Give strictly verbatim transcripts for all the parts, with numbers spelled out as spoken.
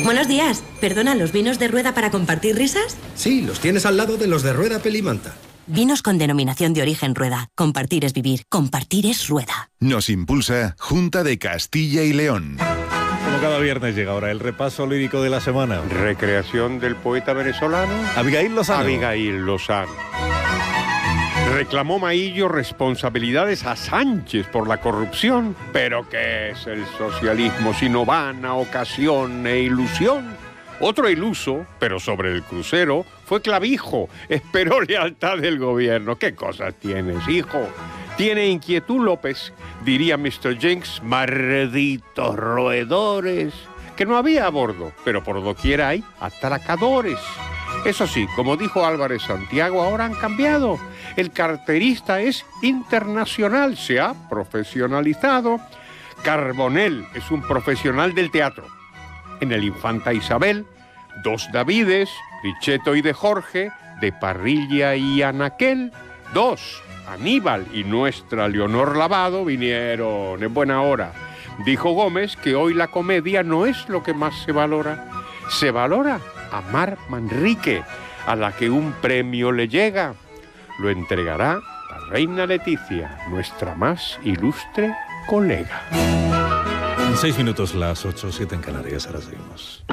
Buenos días. Perdona, ¿los vinos de Rueda para compartir risas? Sí, los tienes al lado de los de Rueda Pelimanta. Vinos con denominación de origen Rueda. Compartir es vivir. Compartir es Rueda. Nos impulsa Junta de Castilla y León. Como cada viernes llega ahora el repaso lírico de la semana. Recreación del poeta venezolano Abigail Lozano. Abigail Lozano. Reclamó Maillo responsabilidades a Sánchez por la corrupción. ¿Pero qué es el socialismo sino vana ocasión e ilusión? Otro iluso, pero sobre el crucero, fue Clavijo. Esperó lealtad del gobierno. ¿Qué cosas tienes, hijo? Tiene inquietud López, diría mister Jenks, malditos roedores, que no había a bordo, pero por doquier hay atracadores. Eso sí, como dijo Álvarez Santiago, ahora han cambiado. El carterista es internacional, se ha profesionalizado. Carbonell es un profesional del teatro. En el Infanta Isabel, dos Davides, Richeto y de Jorge, de Parrilla y Anaquel, dos, Aníbal y nuestra Leonor Lavado vinieron en buena hora. Dijo Gómez que hoy la comedia no es lo que más se valora. Se valora a Mar Manrique, a la que un premio le llega. Lo entregará la reina Leticia, nuestra más ilustre colega. En seis minutos las ocho, siete en Canarias, ahora seguimos.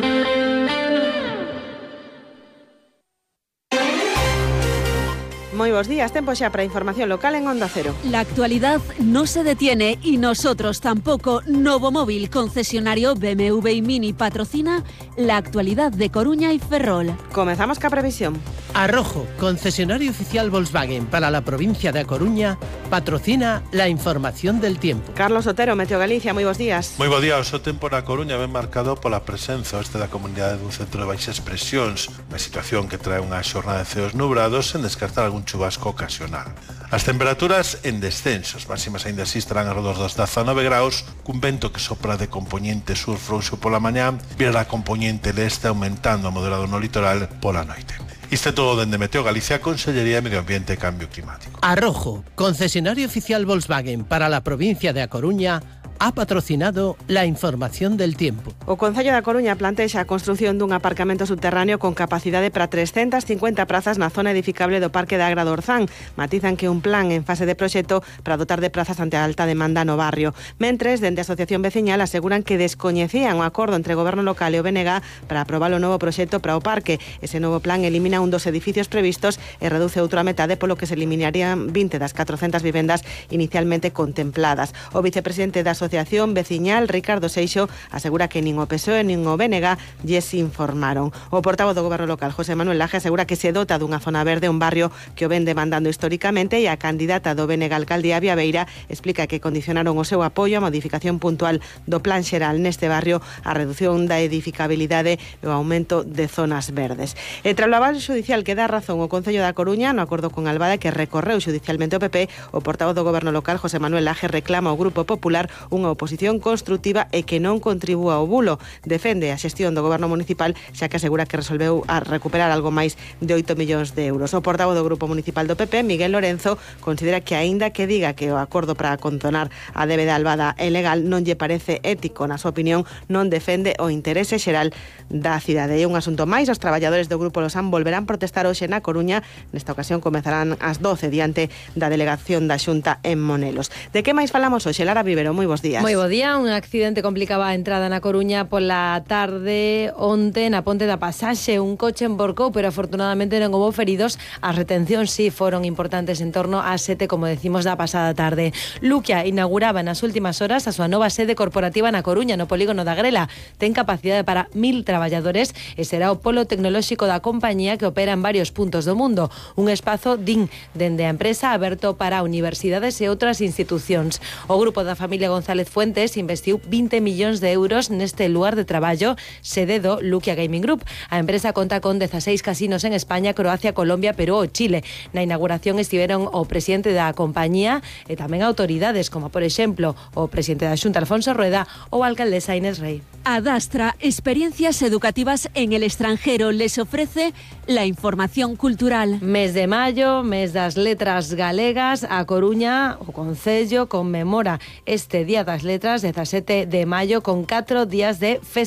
Moi bons días, tempo xa para información local en Onda Cero. La actualidad no se detiene y nosotros tampoco. Novo Móvil, concesionario B M W y Mini, patrocina la actualidad de Coruña y Ferrol. Comezamos ca previsión. Arrojo, concesionario oficial Volkswagen para la provincia de A Coruña, patrocina la información del tiempo. Carlos Otero, Meteo Galicia, moi bons días. Moi bo día, o seu tempo na Coruña ben marcado pola presenza este da comunidade dun centro de baixas presións, unha situación que trae unha xornada de ceos nubrados sen descartar algún chubasco ocasional. As temperaturas en descenso, as máximas aínda así estarán arredor dos dezanove graus, cun vento que sopra de componente sur frouxo pola mañá, virá a componente leste aumentando a moderado no litoral pola noite. Isto é todo dende Meteo Galicia, Consellería de Medio Ambiente e Cambio Climático. Arrojo, concesionario oficial Volkswagen para la provincia de A Coruña, ha patrocinado la información del tiempo. O Concello da Coruña plantexa a construción dun aparcamento subterráneo con capacidade para trescentas cincuenta prazas na zona edificable do Parque da Agra do Orzán. Matizan que un plan en fase de proxecto para dotar de prazas ante a alta demanda no barrio. Mentres, dende a Asociación Veciñal aseguran que descoñecían o acordo entre o Goberno local e o B N G para aprobar o novo proxecto para o parque. Ese novo plan elimina un dos edificios previstos e reduce outro a metade, polo que se eliminarían vinte das catrocentas vivendas inicialmente contempladas. O vicepresidente da Asociación Veciñal, Ricardo Seixo, asegura que nin o P S O E nin o B N G lles informaron. O portavoz do Goberno local, José Manuel Laje, asegura que se dota dunha zona verde, un barrio que o ven demandando históricamente, e a candidata do B N G Alcaldía Viabeira explica que condicionaron o seu apoio a modificación puntual do plan xeral neste barrio, a reducción da edificabilidade e o aumento de zonas verdes. E tras o aval xudicial que dá razón o Concello da Coruña no acordo con Albada que recorreu xudicialmente o P P, o portavoz do Goberno local, José Manuel Laje, reclama ao Grupo Popular unha oposición construtiva e que non contribúa ao bulo. Defende a xestión do Goberno municipal, xa que asegura que resolveu a recuperar algo máis de oito millóns de euros. O portavoz do Grupo Municipal do P P, Miguel Lorenzo, considera que aínda que diga que o acordo para condonar a débeda Albada é legal, non lle parece ético. Na súa opinión, non defende o interese xeral da cidade. E un asunto máis, os traballadores do Grupo Losán volverán protestar hoxe na Coruña. Nesta ocasión comezarán ás doce diante da delegación da Xunta en Monelos. De que máis falamos hoxe? Lara Vivero, moi bons días. Moi bo día, un accidente complicaba a entrada na Coruña pola tarde onte na Ponte da Pasaxe. Un coche emborcou, pero afortunadamente non houbo feridos. As retencións sí foron importantes en torno a sete, como decimos, da pasada tarde. Luquia inauguraba nas últimas horas a súa nova sede corporativa na Coruña, no polígono da Grela. Ten capacidade para mil traballadores e será o polo tecnolóxico da compañía que opera en varios puntos do mundo. Un espazo din dende a empresa aberto para universidades e outras institucións. O grupo da familia González Fuentes investiu vinte millóns de euros neste lugar de traballo, sede do Luquia Gaming Group. A empresa conta con dezaseis casinos en España, Croacia, Colombia, Perú e Chile. Na inauguración estiveron o presidente da compañía e tamén autoridades, como por exemplo o presidente da Xunta, Alfonso Rueda, ou a alcaldesa Inés Rey. Adastra, experiencias educativas en el extranjero, les ofrece la información cultural. Mes de maio, mes das letras galegas, a Coruña, o Concello, conmemora este Día das Letras, dezasete de maio, con catro días de festividade.